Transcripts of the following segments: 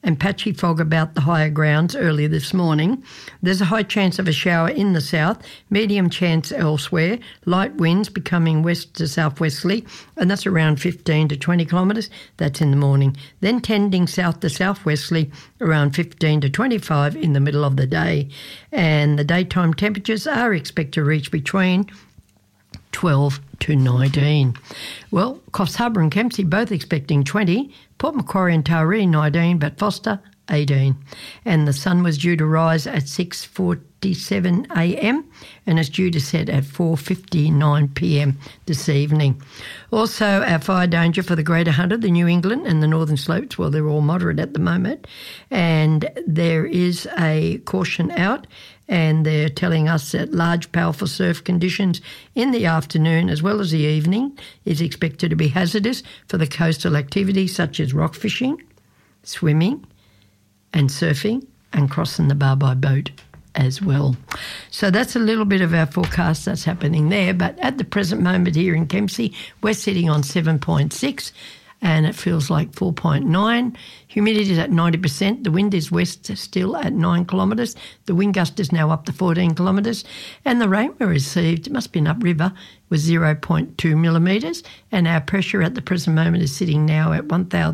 and patchy fog about the higher grounds early this morning. There's a high chance of a shower in the south, medium chance elsewhere, light winds becoming west to southwesterly, and that's around 15 to 20 kilometres. That's in the morning. Then tending south to southwesterly, around 15 to 25 in the middle of the day. And the daytime temperatures are expected to reach between 12 to 19. Well, Coffs Harbour and Kempsey both expecting 20, Port Macquarie and Taree 19, but Foster 18. And the sun was due to rise at 6:47 a.m. and it's due to set at 4:59 p.m. this evening. Also, our fire danger for the Greater Hunter, the New England and the Northern Slopes, well, they're all moderate at the moment. And there is a caution out, and they're telling us that large, powerful surf conditions in the afternoon as well as the evening is expected to be hazardous for the coastal activities such as rock fishing, swimming and surfing and crossing the bar by boat as well. So that's a little bit of our forecast that's happening there. But at the present moment here in Kempsey, we're sitting on 7.6 and it feels like 4.9. Humidity is at 90%. The wind is west still at 9 kilometres. The wind gust is now up to 14 kilometres. And the rain we received, it must be an upriver, was 0.2 millimetres. And our pressure at the present moment is sitting now at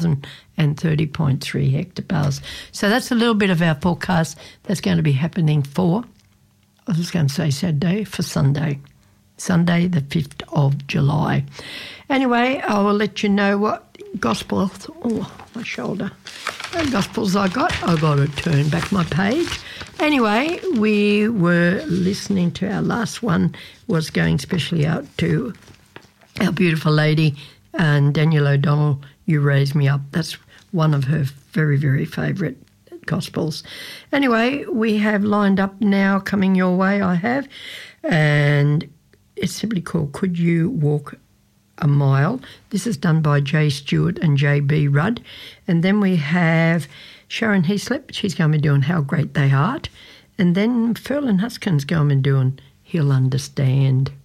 1,030.3 hectopascals. So that's a little bit of our forecast that's going to be happening for, I was going to say Saturday, for Sunday the 5th of July. Anyway, I will let you know what gospels, my shoulder, what gospels I got to turn back my page. Anyway, we were listening to our last one, was going specially out to our beautiful lady, and Danielle O'Donnell, You Raise Me Up. That's one of her very, very favourite gospels. Anyway, we have lined up now coming your way, I have, and it's simply called Could You Walk a Mile? This is done by Jay Stewart and J.B. Rudd. And then we have Sharon Heaslip. She's going to be doing How Great They Are. And then Ferlin Huskin's going to be doing He'll Understand.